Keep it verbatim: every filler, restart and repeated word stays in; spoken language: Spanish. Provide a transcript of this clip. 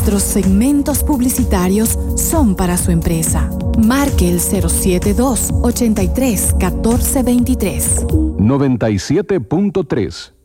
Nuestros segmentos publicitarios son para su empresa. Marque el cero siete dos, ochenta y tres, catorce veintitrés. noventa y siete punto tres.